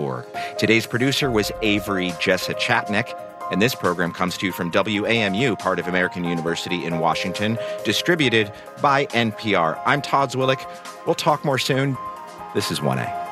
www.ccc.org. Today's producer was Avery Jessa Chatnick, and this program comes to you from WAMU, part of American University in Washington, distributed by NPR. I'm Todd Zwillich. We'll talk more soon. This is 1A.